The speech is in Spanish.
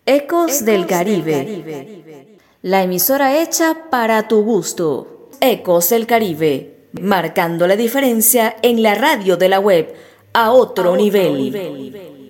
Ecos del Caribe, la emisora hecha para tu gusto. Ecos del Caribe, marcando la diferencia en la radio de la web a otro nivel.